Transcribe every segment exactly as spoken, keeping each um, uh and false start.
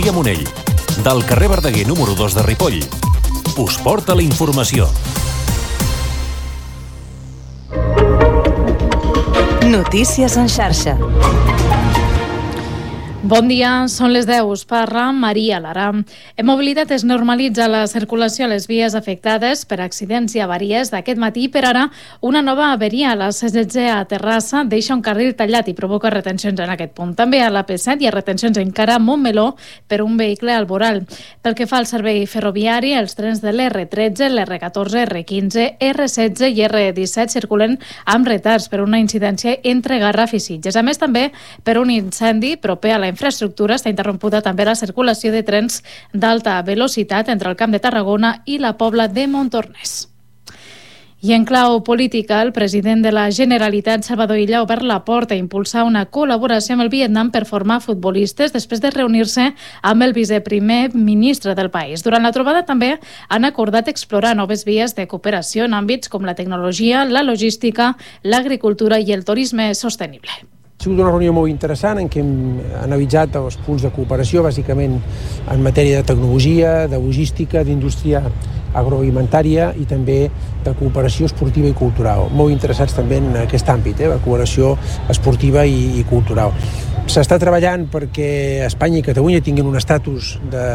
Via Monell, del carrer Verdaguer número dos de Ripoll. Us porta la informació. Notícies en xarxa. Bon dia, són les deu, us parla Maria Lara. En mobilitat es normalitza la circulació a les vies afectades per accidents i avaries d'aquest matí. Per ara, una nova averia a la C setze a Terrassa deixa un carril tallat i provoca retencions en aquest punt. També a la P set hi ha retencions encara a Montmeló per un vehicle al voral. Pel que fa al servei ferroviari, els trens de l'R tretze, l'R catorze, R quinze, R setze i R disset circulen amb retards per una incidència entre Garraf i Sitges. A més, també per un incendi proper a la infraestructura està interrompuda també la circulació de trens d'alta velocitat entre el Camp de Tarragona i la Pobla de Montornès. I en clau política, el president de la Generalitat, Salvador Illa, ha obert la porta a impulsar una col·laboració amb el Vietnam per formar futbolistes després de reunir-se amb el viceprimer ministre del país. Durant la trobada també han acordat explorar noves vies de cooperació en àmbits com la tecnologia, la logística, l'agricultura i el turisme sostenible. Ha sigut una reunió molt interessant en què hem analitzat els punts de cooperació, bàsicament en matèria de tecnologia, de logística, d'indústria agroalimentària i també de cooperació esportiva i cultural. Molt interessats també en aquest àmbit, eh, la cooperació esportiva i, i cultural. S'està treballant perquè Espanya i Catalunya tinguin un estatus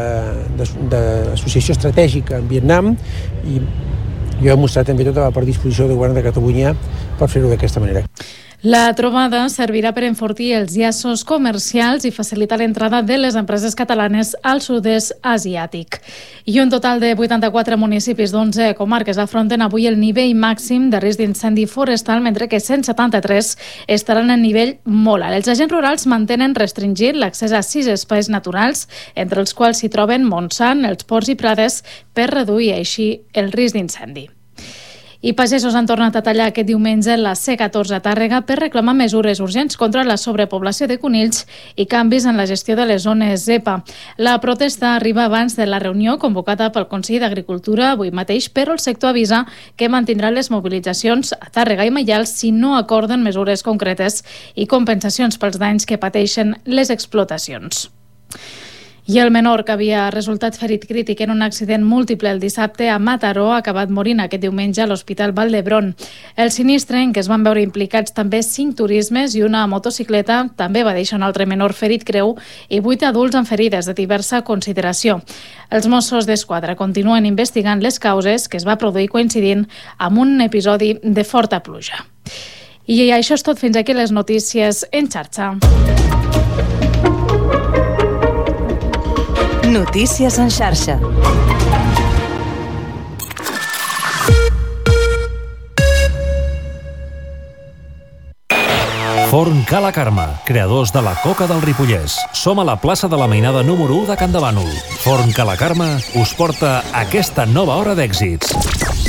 d'associació estratègica en Vietnam i jo he mostrat també tota la predisposició del govern de Catalunya per fer-ho d'aquesta manera. La trobada servirà per enfortir els llaços comercials i facilitar l'entrada de les empreses catalanes al sud-est asiàtic. I un total de vuitanta-quatre municipis d'onze comarques afronten avui el nivell màxim de risc d'incendi forestal, mentre que cent setanta-tres estaran en nivell molt alt. Els agents rurals mantenen restringit l'accés a sis espais naturals, entre els quals s'hi troben Montsant, els Ports i Prades, per reduir així el risc d'incendi. I pagesos han tornat a tallar aquest diumenge la C catorze a Tàrrega per reclamar mesures urgents contra la sobrepoblació de conills i canvis en la gestió de les zones zepa. La protesta arriba abans de la reunió convocada pel Consell d'Agricultura avui mateix, però el sector avisa que mantindrà les mobilitzacions a Tàrrega i Maials si no acorden mesures concretes i compensacions pels danys que pateixen les explotacions. I el menor, que havia resultat ferit crític en un accident múltiple el dissabte a Mataró, ha acabat morint aquest diumenge a l'Hospital Vall d'Hebron. El sinistre, en què es van veure implicats també cinc turismes i una motocicleta, també va deixar un altre menor ferit greu i vuit adults amb ferides de diversa consideració. Els Mossos d'Esquadra continuen investigant les causes, que es va produir coincidint amb un episodi de forta pluja. I això és tot. Fins aquí les notícies en xarxa. Notícies en xarxa. Forn Ca la Carme, creadors de la coca del Ripollès. Som a la plaça de la Mainada número u de Can de Bànol. Forn Ca la Carme us porta aquesta nova hora d'èxits.